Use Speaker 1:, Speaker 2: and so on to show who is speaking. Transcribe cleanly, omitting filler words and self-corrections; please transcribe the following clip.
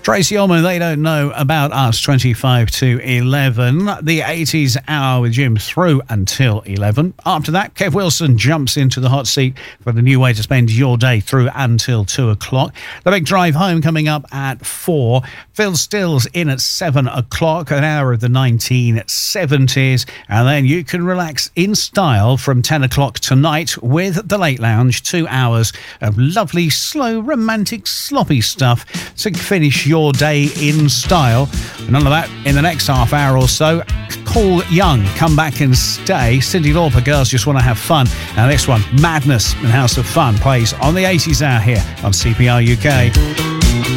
Speaker 1: Tracy Ullman, They Don't Know About Us, 25 to 11. The 80s hour with Jim through until 11. After that, Kev Wilson jumps into the hot seat for the new way to spend your day through until 2 o'clock. The big drive home coming up at 4. Phil Stills in at 7 o'clock, an hour of the 1970s. And then you can relax in style from 10 o'clock tonight with the Late Lounge. 2 hours of lovely, slow, romantic, sloppy stuff to finish your day in style. None of that in the next half hour or so. Paul Young, Come Back and Stay. Cyndi Lauper, Girls Just Want to Have Fun. And this one, Madness and House of Fun, plays on the 80s hour here on CPR UK.